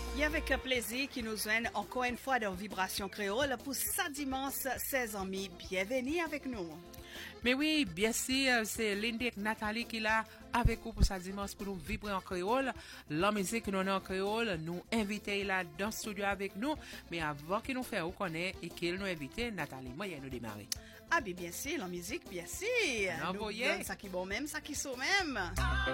Et avec plaisir qui nous joignent encore une fois dans Vibration Créole pour sa dimanche 16 ans. Bienvenue avec nous. Mais oui, bien sûr, c'est Lindy et Nathalie qui est là avec vous pour sa dimanche pour nous vibrer en créole. La musique nous en créole, nous inviter là dans le studio avec nous. Mais avant qu'il nous fasse reconnaître et qu'il nous invite, Nathalie, moi, il nous démarrer. Ah, bien sûr, la musique, bien sûr. Nous donne ça qui est bon même, ça qui est saut même.